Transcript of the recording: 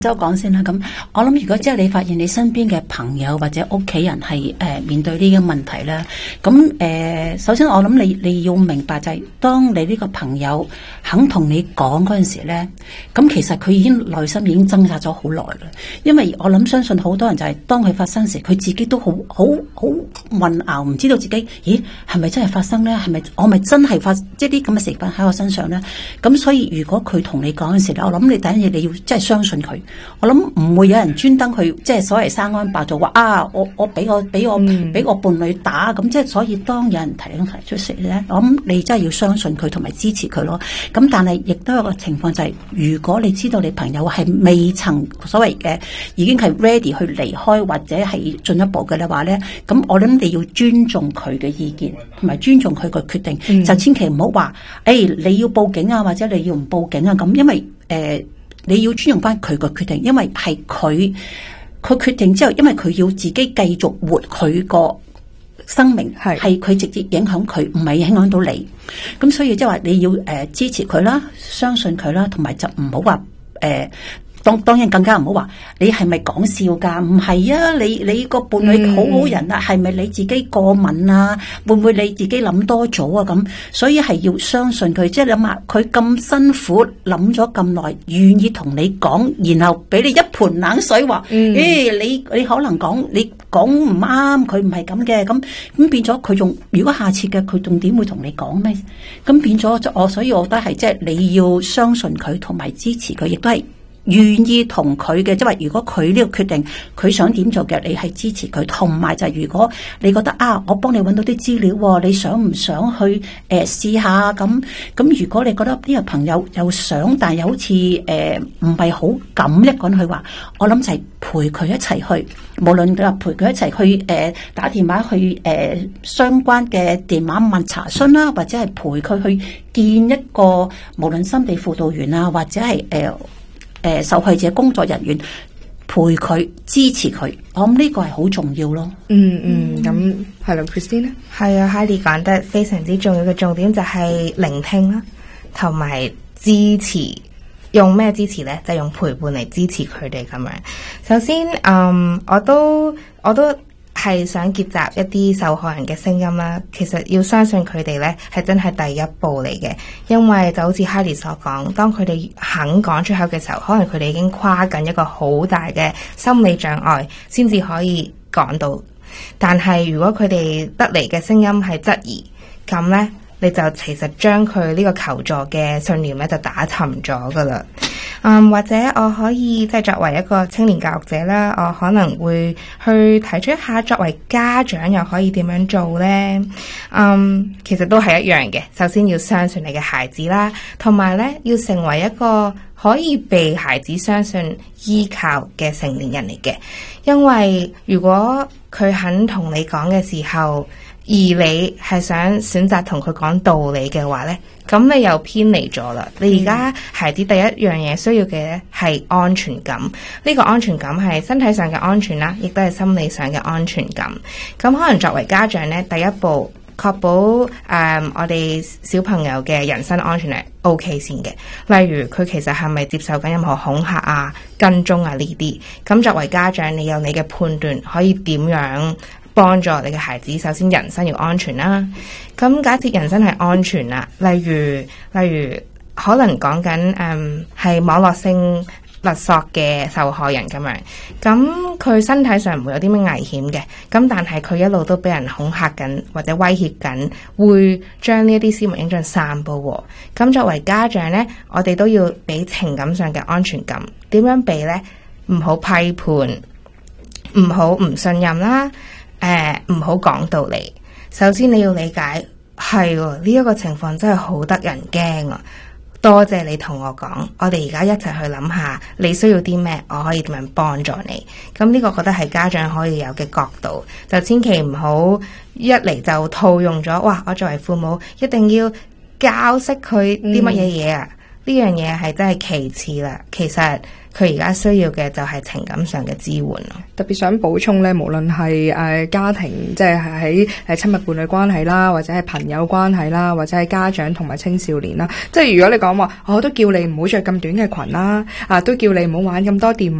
周講先啦，咁我諗如果即係你發現你身邊嘅朋友或者屋企人係面對呢個問題咧，咁首先我諗你要明白就係當你呢個朋友肯同你講嗰陣時咧，咁其實佢已經內心已經掙扎咗好耐啦。因為我諗相信好多人就係當佢發生時，佢自己都好混淆，唔知道自己咦係咪真係發生咧？係咪我咪真係發即係啲咁嘅事發喺我身上咧？咁所以如果佢同你講嗰陣時咧，我諗你第一嘢你要真係相信佢。我諗唔會有人專登去即係所謂生安白造話啊，我俾我伴侶打咁，即係所以當有人提出時咧，我諗你真係要相信佢同埋支持佢咯。咁但係亦都有個情況就係，如果你知道你朋友係未曾所謂嘅已經係 ready 去離開或者係進一步嘅話咧，咁我諗你要尊重佢嘅意見同埋尊重佢個決定，就千祈唔好話你要報警啊，或者你要唔報警啊咁，因為你要尊重翻佢個決定，因為係佢決定之後，因為佢要自己繼續活佢個生命，係佢直接影響佢，唔係影響到你。咁所以即係話你要支持佢啦，相信佢啦，同埋就唔好話當然更加唔好話你係咪講笑㗎？唔係啊，你個伴侶好好人啊，係咪你自己過敏啊？會唔會你自己諗多咗啊？咁所以係要相信佢，即係諗下佢咁辛苦諗咗咁耐，願意同你講，然後俾你一盆冷水話，你可能你講唔啱，佢唔係咁嘅，咁變咗佢仲如果下次嘅佢仲點會同你講咩？咁變咗所以我覺得係即係你要相信佢同埋支持佢，亦都係。願意同佢嘅，即係話如果佢呢個決定，佢想點做嘅，你係支持佢。同埋就係如果你覺得我幫你揾到啲資料，你想唔想去試下咁？如果你覺得呢個朋友又想，但又好似唔係好敢一個人去話，我諗就係陪佢一齊去，無論你話陪佢一齊去打電話去相關嘅電話問查詢啦，或者係陪佢去見一個無論心理輔導員啊，或者係受害者工作人員陪佢支持佢，我諗呢個係好重要咯。 咁係啦 ，Christine 咧， 係啊，Heidi 講得非常之重要嘅重點就係聆聽啦，同埋支持。用咩支持咧？就係用陪伴嚟支持佢哋咁樣。首先，我都係想結集一啲受害人嘅聲音啦。其實要相信佢哋咧，係真係第一步嚟嘅。因為就好似 Heidi 所講，當佢哋肯講出口嘅時候，可能佢哋已經跨緊一個好大嘅心理障礙，先至可以講到。但係如果佢哋得嚟嘅聲音係質疑，咁咧，你就其實將佢呢個求助嘅信念咧就打沉咗噶啦。或者我可以即係作為一個青年教育者啦，我可能會去提出一下作為家長又可以點樣做呢？其實都係一樣嘅。首先要相信你嘅孩子啦，同埋咧要成為一個可以被孩子相信依靠嘅成年人嚟嘅。因為如果佢肯同你講嘅時候，而你係想選擇同佢講道理嘅話呢，咁你又偏離咗啦。你而家孩子第一樣嘢需要嘅咧係安全感，呢個安全感係身體上嘅安全啦，亦都係心理上嘅安全感。咁可能作為家長呢，第一步確保我哋小朋友嘅人身安全係 OK 先嘅。例如佢其實係咪接受緊任何恐嚇啊、跟蹤啊呢啲？咁作為家長，你有你嘅判斷，可以點樣幫助你嘅孩子？首先人身要安全啦。咁假設人身係安全啦，例如可能講緊係網絡性勒索嘅受害人咁樣，咁佢身體上唔會有啲咩危險嘅，咁但係佢一路都俾人恐嚇緊或者威脅緊，會將呢一啲私密影像散佈喎。咁作為家長呢，我哋都要俾情感上嘅安全感。點樣俾呢？唔好批判，唔好唔信任啦。唔好講道理。首先你要理解，係呢一個情況真係好得人驚啊！多謝你同我講，我哋而家一齊去諗下你需要啲咩，我可以點樣幫助你。咁呢個覺得係家長可以有嘅角度，就千祈唔好一嚟就套用咗。哇！我作為父母一定要教識佢啲乜嘢嘢啊！呢樣嘢係真係其次啦。其實佢而家需要嘅就係情感上嘅支援咯。 特別想補充咧，無論係家庭，即係喺親密伴侶關係啦，或者係朋友關係啦，或者係家長同埋青少年啦，即係如果你講話，我都叫你唔好着咁短嘅裙啦，都叫你唔好玩咁多電